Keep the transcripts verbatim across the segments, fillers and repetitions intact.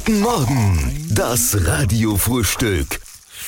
Guten Morgen, das Radiofrühstück.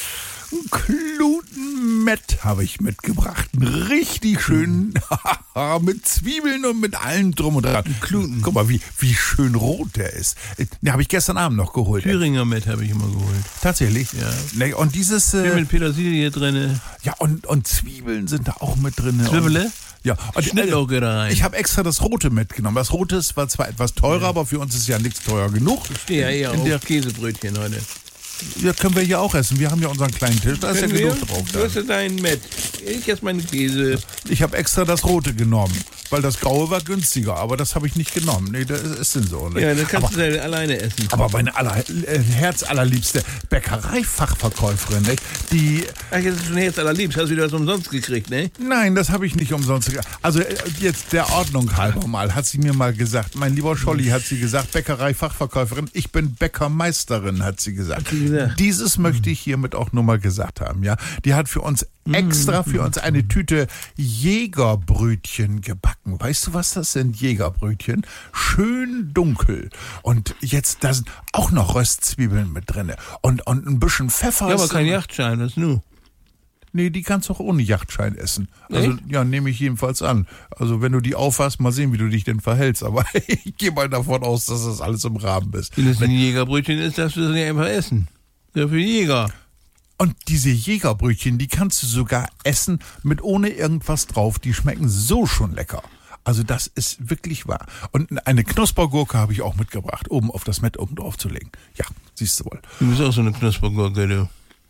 Klutenmett habe ich mitgebracht. Richtig schön mit Zwiebeln und mit allem drum und dran. Kluten. Guck mal, wie, wie schön rot der ist. Den habe ich gestern Abend noch geholt. Thüringer Mett habe ich immer geholt. Tatsächlich? Ja. Ne, und dieses... Schön Äh, mit Petersilie drin. ja, und, und Zwiebeln sind da auch mit drin. Zwiebele? Ja, und Schnittlauch geht da rein. ich habe extra das Rote mitgenommen. Das Rote ist zwar zwar etwas teurer, aber für uns ist ja nichts teuer genug. Ich stehe ja eher In auf der- Käsebrötchen heute. Ja, können wir hier auch essen. Wir haben ja unseren kleinen Tisch, da ist ja Können wir? genug drauf. Du hast ja deinen Mett. Ich esse meinen Käse. Ich habe extra das Rote genommen, weil das Graue war günstiger, aber das habe ich nicht genommen. Nee, das ist denn so. Ne? Ja, dann kannst aber, du dann alleine essen. aber meine aller, äh, herzallerliebste Bäckereifachverkäuferin, ne? die... Ach, jetzt ist schon Herz allerliebst. Hast du das umsonst gekriegt, ne? Nein, das habe ich nicht umsonst. ge- Also äh, jetzt der Ordnung halber mal, hat sie mir mal gesagt. Mein lieber Scholli hat sie gesagt, Bäckereifachverkäuferin, ich bin Bäckermeisterin, hat sie gesagt. Hat sie gesagt. Dieses möchte ich hiermit auch nur mal gesagt haben, ja. Die hat für uns extra für uns eine Tüte Jägerbrötchen gebacken. Weißt du, was das sind? Jägerbrötchen. Schön dunkel. Und jetzt, da sind auch noch Röstzwiebeln mit drinne. Und, und ein bisschen Pfeffer. Ja, aber ist- kein Yachtschein, das nu. Nee, die kannst du auch ohne Yachtschein essen. Also, Echt? ja, nehme ich jedenfalls an. Also, wenn du die aufhast, mal sehen, wie du dich denn verhältst. Aber ich gehe mal davon aus, dass das alles im Rahmen ist. Wenn es ein Jägerbrötchen ist, darfst du das nicht einfach essen. Ja, für Jäger. Und diese Jägerbrötchen, die kannst du sogar essen mit ohne irgendwas drauf. Die schmecken so schon lecker. Also, das ist wirklich wahr. Und eine Knuspergurke habe ich auch mitgebracht, oben auf das Mett oben drauf zu legen. Ja, siehst du wohl. Du bist auch so eine Knuspergurke, du.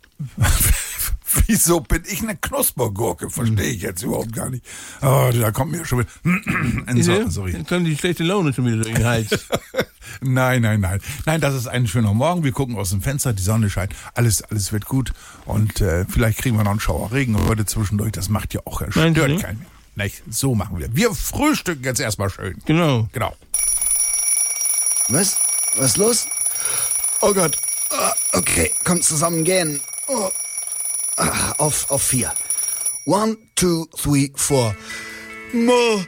Wieso bin ich eine Knuspergurke? Verstehe ich jetzt überhaupt gar nicht. Oh, da kommt mir schon wieder... ein so, sorry. Dann kommt die schlechte Laune schon wieder durch den Hals. Nein, nein, nein. Nein, das ist ein schöner Morgen. Wir gucken aus dem Fenster, die Sonne scheint. Alles, alles wird gut. Und äh, vielleicht kriegen wir noch einen Schauer Regen heute zwischendurch. Das macht ja auch, äh, Meinst du? stört keinen mehr. Nicht? So machen wir. Wir frühstücken jetzt erstmal schön. Genau. Genau. Was? Was ist los? Oh Gott. Ah, okay, komm zusammen gehen. Oh. Ah, auf, auf vier. One, two, three, four. Morgen.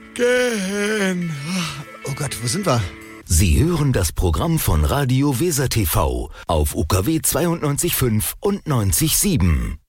Oh Gott, wo sind wir? Sie hören das Programm von Radio Weser T V auf U K W zweiundneunzig Komma fünf und neunzig Komma sieben.